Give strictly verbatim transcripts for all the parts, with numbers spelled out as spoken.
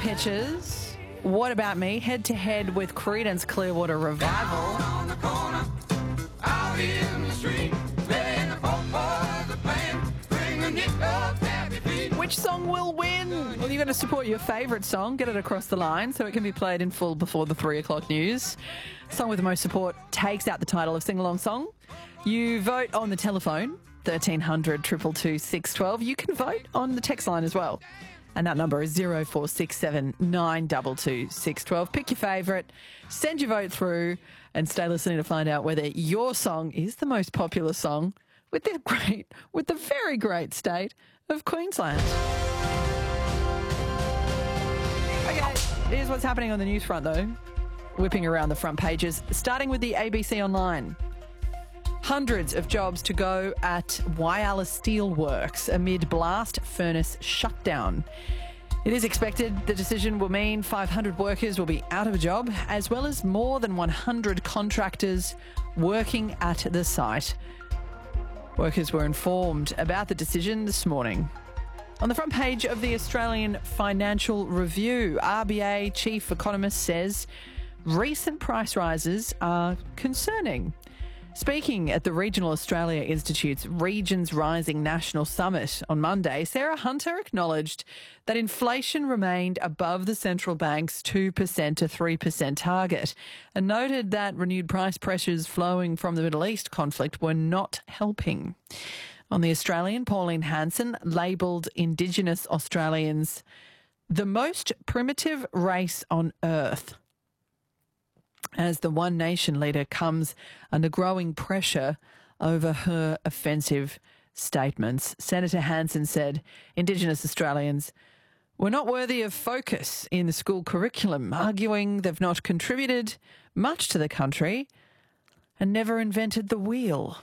pitches. What About Me? Head to head with Creedence Clearwater Revival. On the corner, out in the street, playing the folk boys are playing, bring the nick up happy feet. Which song will win? Well, you've got to support your favourite song, get it across the line so it can be played in full before the three o'clock news. Song with the most support takes out the title of Sing-Along Song. You vote on the telephone, thirteen hundred, two two two, six one two. You can vote on the text line as well. And that number is zero four six seven, nine two two, six one two. Pick your favourite, send your vote through, and stay listening to find out whether your song is the most popular song with the great, with the very great state of Queensland. Okay, here's what's happening on the news front though. Whipping around the front pages, starting with the A B C Online. Hundreds of jobs to go at Whyalla Steelworks amid blast furnace shutdown. It is expected the decision will mean five hundred workers will be out of a job, as well as more than one hundred contractors working at the site. Workers were informed about the decision this morning. On the front page of the Australian Financial Review, R B A chief economist says recent price rises are concerning. Speaking at the Regional Australia Institute's Regions Rising National Summit on Monday, Sarah Hunter acknowledged that inflation remained above the central bank's two percent to three percent target and noted that renewed price pressures flowing from the Middle East conflict were not helping. On The Australian, Pauline Hanson labelled Indigenous Australians the most primitive race on earth, as the One Nation leader comes under growing pressure over her offensive statements. Senator Hanson said Indigenous Australians were not worthy of focus in the school curriculum, arguing they've not contributed much to the country and never invented the wheel.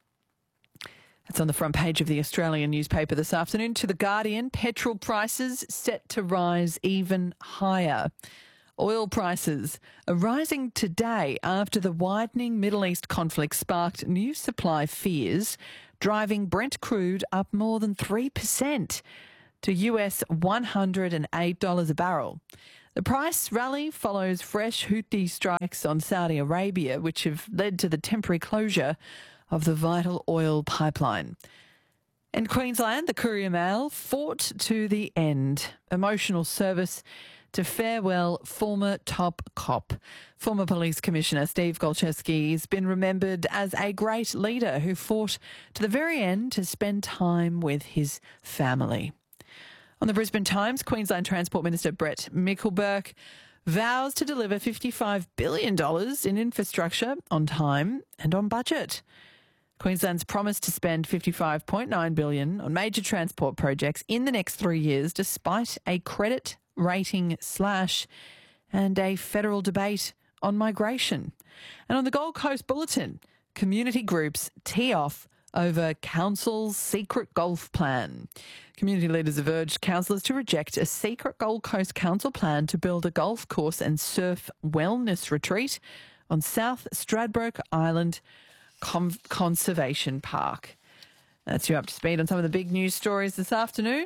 That's on the front page of the Australian newspaper this afternoon. To The Guardian, petrol prices set to rise even higher. Oil prices are rising today after the widening Middle East conflict sparked new supply fears, driving Brent crude up more than three percent to U S one hundred eight dollars a barrel. The price rally follows fresh Houthi strikes on Saudi Arabia, which have led to the temporary closure of the vital oil pipeline. In Queensland, the Courier Mail fought to the end. Emotional service to farewell former top cop. Former Police Commissioner Steve Golczewski has been remembered as a great leader who fought to the very end to spend time with his family. On the Brisbane Times, Queensland Transport Minister Brett Mickelberg vows to deliver fifty-five billion dollars in infrastructure on time and on budget. Queensland's promised to spend fifty-five point nine billion dollars on major transport projects in the next three years, despite a credit rating slash and a federal debate on migration. And on the Gold Coast Bulletin, community groups tee off over council's secret golf plan. Community leaders have urged councillors to reject a secret Gold Coast Council plan to build a golf course and surf wellness retreat on South Stradbroke Island Com- Conservation Park. That's you up to speed on some of the big news stories this afternoon.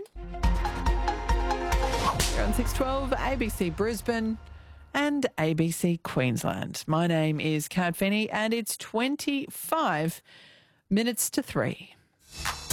You're on six twelve, A B C Brisbane and A B C Queensland. My name is Kat Finney and it's twenty-five minutes to three.